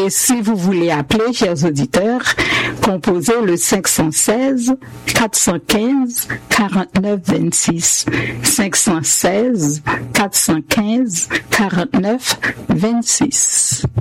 Et si vous voulez appeler, chers auditeurs, composez le 516 415 49 26. 516 415 49 26.